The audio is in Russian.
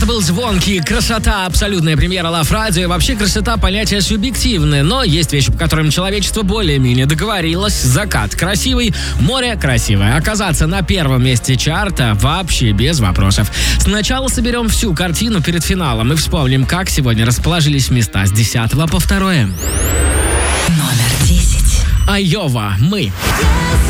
Это был звонкий, красота, абсолютная премьера Love Radio. И вообще красота понятие субъективное, но есть вещи, по которым человечество более-менее договорилось. Закат красивый, море красивое. Оказаться на первом месте чарта вообще без вопросов. Сначала соберем всю картину перед финалом и вспомним, как сегодня расположились места с 10 по 2. Номер 10. Айова, мы.